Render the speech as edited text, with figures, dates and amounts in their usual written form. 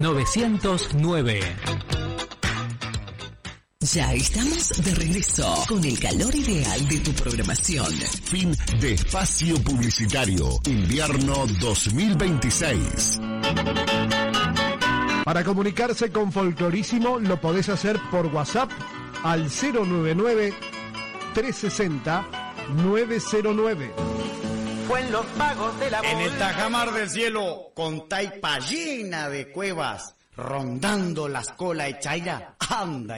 909. Ya estamos de regreso con el calor ideal de tu programación. Fin de espacio publicitario. Invierno 2026. Para comunicarse con Folclorísimo lo podés hacer por WhatsApp al 099-360-909. Fue en los pagos de la En el tajamar del cielo, con taipa llena de cuevas, rondando las colas de chaira, anda